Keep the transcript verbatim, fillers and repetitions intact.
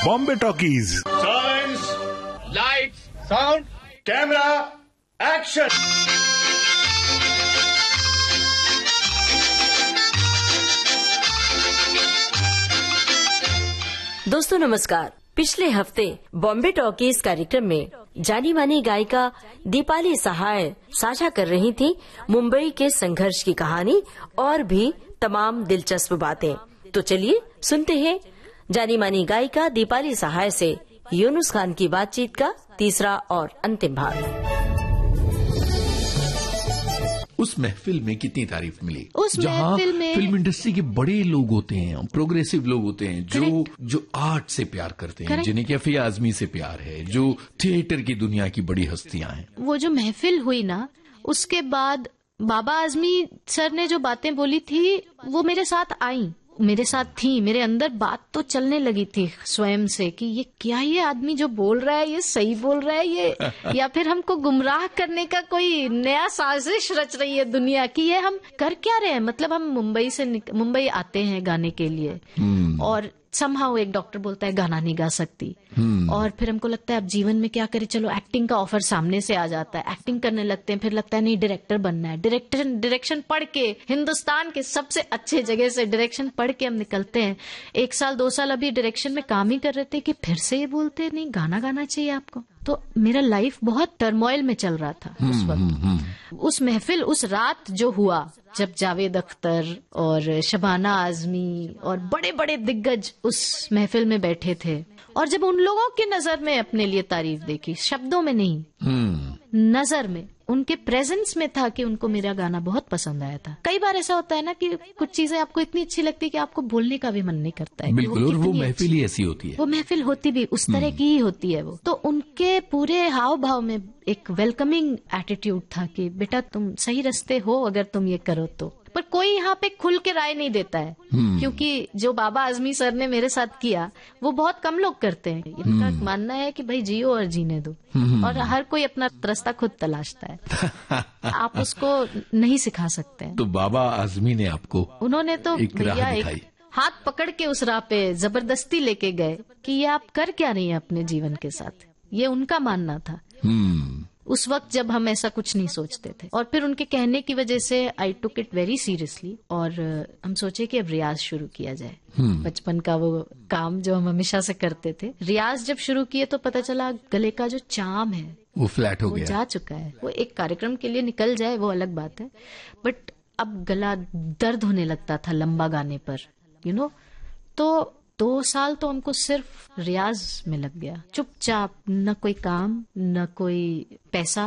Bombay talkies. Science, light, sound, camera, action. दोस्तों नमस्कार। पिछले हफ्ते बॉम्बे टॉकीज कार्यक्रम में जानी मानी गायिका दीपाली सहाय साझा कर रही थी मुंबई के संघर्ष की कहानी और भी तमाम दिलचस्प बातें। तो चलिए सुनते हैं जानी मानी गायिका दीपाली सहाय से यूनुस खान की बातचीत का तीसरा और अंतिम भाग। उस महफिल में कितनी तारीफ मिली, उस जहां महफिल में फिल्म इंडस्ट्री के बड़े लोग होते हैं, प्रोग्रेसिव लोग होते हैं, जो जो आर्ट से प्यार करते हैं, जिन्हें कैफे आजमी से प्यार है, जो थिएटर की दुनिया की बड़ी हस्तियां हैं। वो जो महफिल हुई ना, उसके बाद बाबा आजमी सर ने जो बातें बोली थी वो मेरे साथ आई, मेरे साथ थी, मेरे अंदर बात तो चलने लगी थी स्वयं से कि ये क्या, ये आदमी जो बोल रहा है ये सही बोल रहा है ये या फिर हमको गुमराह करने का कोई नया साजिश रच रही है दुनिया की, ये हम कर क्या रहे हैं। मतलब हम मुंबई से मुंबई आते हैं गाने के लिए और समहाउ एक डॉक्टर बोलता है गाना नहीं गा सकती, और फिर हमको लगता है अब जीवन में क्या करें, चलो एक्टिंग का ऑफर सामने से आ जाता है, एक्टिंग करने लगते हैं, फिर लगता है नहीं डायरेक्टर बनना है, डायरेक्टर डायरेक्शन पढ़ के हिंदुस्तान के सबसे अच्छे जगह से डायरेक्शन पढ़ के हम निकलते हैं। एक साल दो साल अभी डायरेक्शन में काम ही कर रहे थे कि फिर से ये बोलते नहीं गाना गाना चाहिए आपको। तो मेरा लाइफ बहुत टर्मोइल में चल रहा था उस वक्त। उस महफिल, उस रात जो हुआ जब जावेद अख्तर और शबाना आजमी और बड़े बड़े दिग्गज उस महफिल में बैठे थे, और जब उन लोगों की नजर में अपने लिए तारीफ देखी, शब्दों में नहीं, नजर में, उनके प्रेजेंस में था कि उनको मेरा गाना बहुत पसंद आया था। कई बार ऐसा होता है ना कि कुछ चीजें आपको इतनी अच्छी लगती है कि आपको बोलने का भी मन नहीं करता है। बिल्कुल, और वो महफिल ही ऐसी होती है, वो महफिल होती भी उस तरह की ही होती है वो। तो उनके पूरे हाव भाव में एक वेलकमिंग एटीट्यूड था कि बेटा तुम सही रास्ते हो अगर तुम ये करो तो। पर कोई यहाँ पे खुल के राय नहीं देता है, क्योंकि जो बाबा आजमी सर ने मेरे साथ किया वो बहुत कम लोग करते हैं। इनका मानना है कि भाई जियो और जीने दो, और हर कोई अपना रास्ता खुद तलाशता है, आप उसको नहीं सिखा सकते हैं। तो बाबा आजमी ने आपको उन्होंने तो एक राह दिखाई, हाथ पकड़ के उस राह पे जबरदस्ती लेके गए कि ये आप कर क्या रही हैं अपने जीवन के साथ, ये उनका मानना था उस वक्त जब हम ऐसा कुछ नहीं सोचते थे। और फिर उनके कहने की वजह से आई टुक इट वेरी सीरियसली, और हम सोचे कि अब रियाज शुरू किया जाए। बचपन का वो काम जो हम हमेशा से करते थे, रियाज जब शुरू किए तो पता चला गले का जो चाम है वो फ्लैट हो वो गया, जा चुका है। वो एक कार्यक्रम के लिए निकल जाए वो अलग बात है, बट अब गला दर्द होने लगता था लंबा गाने पर, यू नो। तो दो साल तो हमको सिर्फ रियाज में लग गया, चुपचाप, न कोई काम न कोई पैसा,